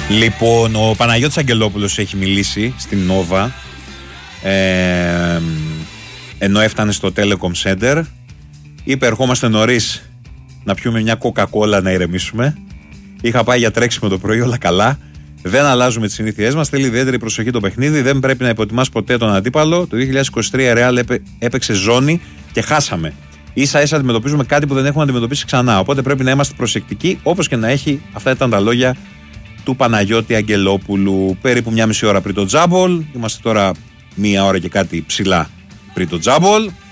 Λοιπόν, ο Παναγιώτης Αγγελόπουλος έχει μιλήσει στην Νόβα ενώ έφτανε στο Telecom Center. Είπε: ερχόμαστε νωρίς να πιούμε μια κοκακόλα να ηρεμήσουμε. Είχα πάει για τρέξιμο το πρωί, όλα καλά. Δεν αλλάζουμε τις συνήθειές μας. Θέλει ιδιαίτερη προσοχή το παιχνίδι. Δεν πρέπει να υποτιμάς ποτέ τον αντίπαλο. Το 2023 η Real έπαιξε ζώνη και χάσαμε. Ίσα-ίσα αντιμετωπίζουμε κάτι που δεν έχουμε αντιμετωπίσει ξανά. Οπότε πρέπει να είμαστε προσεκτικοί, όπως και να έχει. Αυτά ήταν τα λόγια του Παναγιώτη Αγγελόπουλου. Περίπου μια μισή ώρα πριν το τζάμπολ. Είμαστε τώρα 1 ώρα και κάτι ψηλά πριν το τζάμπολ.